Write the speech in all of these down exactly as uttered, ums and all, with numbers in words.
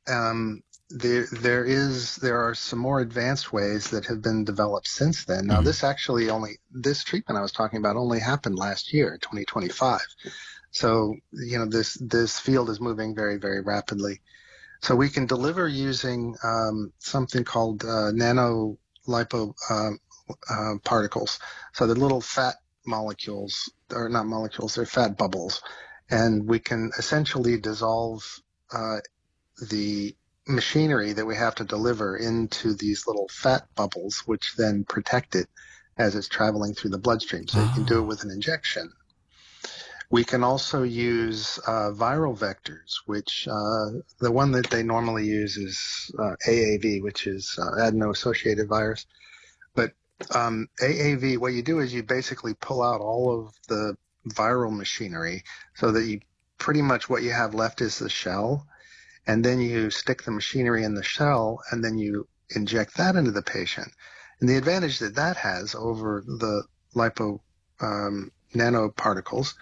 um, there there is there are some more advanced ways that have been developed since then. Now, Mhm. this actually only this treatment I was talking about only happened last year, twenty twenty-five. So, you know, this this field is moving very, very rapidly. So we can deliver using um, something called uh, nano lipo uh, uh, particles. So the little fat molecules, or not molecules, they're fat bubbles, and we can essentially dissolve uh, the machinery that we have to deliver into these little fat bubbles, which then protect it as it's traveling through the bloodstream. So you can do it Oh. with an injection. We can also use uh, viral vectors, which uh, the one that they normally use is uh, A A V, which is uh, adeno-associated virus. But um, A A V, what you do is you basically pull out all of the viral machinery so that you pretty much what you have left is the shell, and then you stick the machinery in the shell, and then you inject that into the patient. And the advantage that that has over the lipo um, nanoparticles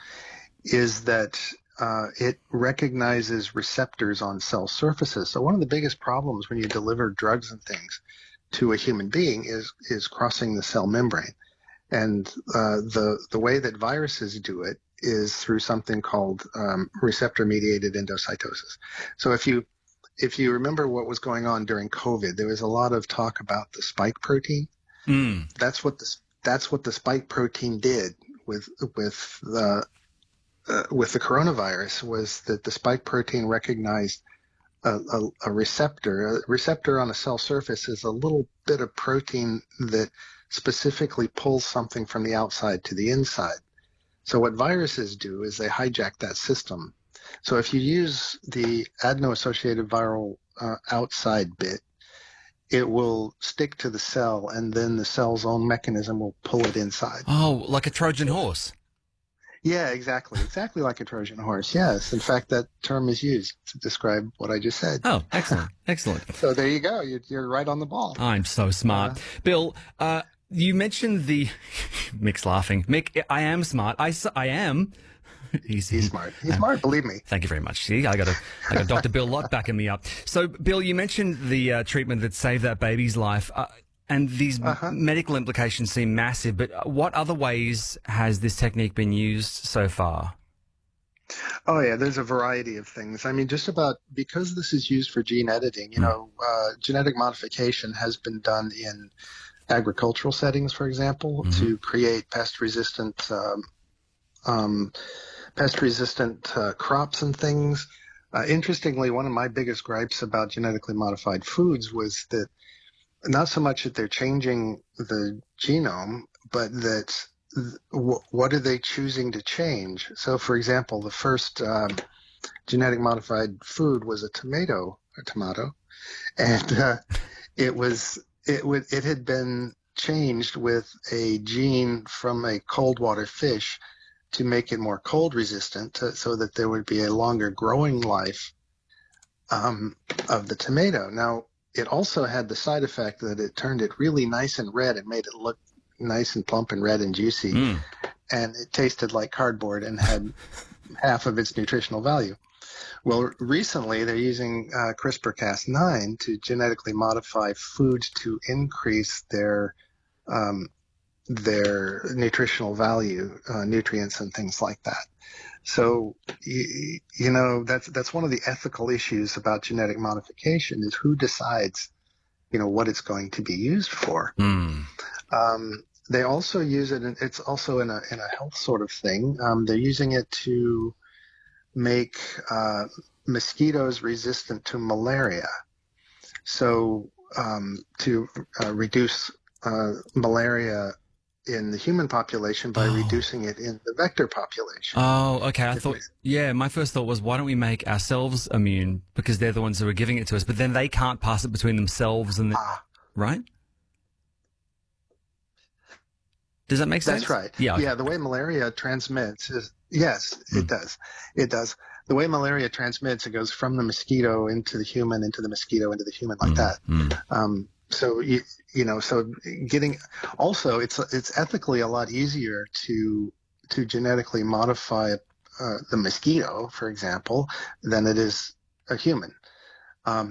is that uh, it recognizes receptors on cell surfaces. So one of the biggest problems when you deliver drugs and things to a human being is is crossing the cell membrane. And uh, the the way that viruses do it is through something called um, receptor-mediated endocytosis. So if you if you remember what was going on during COVID, there was a lot of talk about the spike protein. Mm. That's what the that's what the spike protein did with with the uh, with the coronavirus, was that the spike protein recognized a, a, a receptor. A receptor on a cell surface is a little bit of protein that specifically pulls something from the outside to the inside. So what viruses do is they hijack that system. So if you use the adeno-associated viral uh, outside bit, it will stick to the cell, and then the cell's own mechanism will pull it inside. Oh, like a Trojan horse. Yeah, exactly. Exactly like a Trojan horse. Yes. In fact, that term is used to describe what I just said. Oh, excellent. Excellent. So there you go. You're, you're right on the ball. I'm so smart. Uh, Bill, uh, you mentioned the... Mick's laughing. Mick, I am smart. I, s- I am... He's, he's he- smart. He's um, smart. Believe me. Thank you very much. See, I got a, I got Doctor Bill Lott backing me up. So, Bill, you mentioned the uh, treatment that saved that baby's life, uh, and these Uh-huh. medical implications seem massive. But what other ways has this technique been used so far? Oh, yeah, there's a variety of things. I mean, just about because this is used for gene editing, you Mm. know, uh, genetic modification has been done in agricultural settings, for example, Mhm. to create pest-resistant um, um, pest-resistant uh, crops and things. Uh, interestingly, one of my biggest gripes about genetically modified foods was that not so much that they're changing the genome, but that th- w- what are they choosing to change? So, for example, the first um, genetic modified food was a tomato, a tomato, and uh, it was it would it had been changed with a gene from a cold water fish to make it more cold resistant, to, so that there would be a longer growing life um, of the tomato. Now, it also had the side effect that it turned it really nice and red and made it look nice and plump and red and juicy, Mm. and it tasted like cardboard and had half of its nutritional value. Well, recently they're using uh, CRISPR Cas nine to genetically modify foods to increase their um, their nutritional value, uh, nutrients and things like that. So, you, you know, that's that's one of the ethical issues about genetic modification, is who decides, you know, what it's going to be used for. Mm. Um, they also use it, in, it's also in a in a health sort of thing. Um, they're using it to make uh, mosquitoes resistant to malaria. So um, to uh, reduce uh, malaria in the human population by Oh. reducing it in the vector population. Oh, okay. I If thought, we- yeah, my first thought was, why don't we make ourselves immune, because they're the ones who are giving it to us, but then they can't pass it between themselves and the, Ah, right? Does that make sense? that's right. Yeah. Okay. Yeah, the way malaria transmits is, yes, it Mm. does. It does. The way malaria transmits, it goes from the mosquito into the human, into the mosquito, into the human, like Mm. that. Mm. Um, so you you know, so getting also it's it's ethically a lot easier to to genetically modify uh, the mosquito, for example, than it is a human. Um,